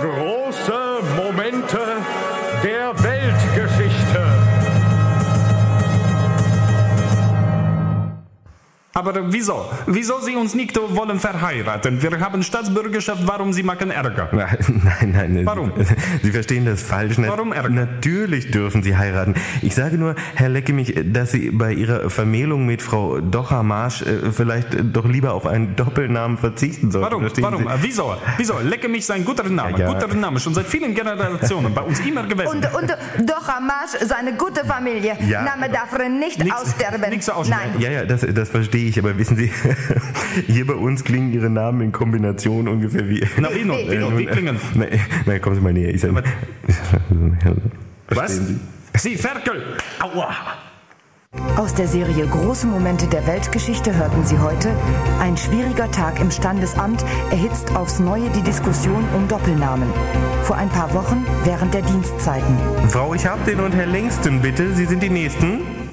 Große Momente der Weltgeschichte. Aber wieso? Wieso Sie uns nicht wollen verheiraten? Wir haben Staatsbürgerschaft, warum Sie machen Ärger? Nein. Warum? Sie verstehen das falsch. Warum Ärger? Natürlich dürfen Sie heiraten. Ich sage nur, Herr Leckemich, dass Sie bei Ihrer Vermählung mit Frau Docher-Marsch vielleicht doch lieber auf einen Doppelnamen verzichten sollten. Warum? Wieso? Leckemich ist ein guter Name. Ja. Guter Name, schon seit vielen Generationen bei uns immer gewesen. Und Docher-Marsch, seine gute Familie. Ja. Name darf nicht aussterben. Nichts aussterben. Nein. Ja, das verstehe ich, aber wissen Sie, hier bei uns klingen Ihre Namen in Kombination ungefähr wie... Na, wie klingen? Nein, kommen Sie mal näher. Was? Sie, Ferkel! Aua! Aus der Serie Große Momente der Weltgeschichte hörten Sie heute: Ein schwieriger Tag im Standesamt erhitzt aufs Neue die Diskussion um Doppelnamen. Vor ein paar Wochen während der Dienstzeiten. Frau Ich hab den und Herr Längsten, bitte, Sie sind die Nächsten.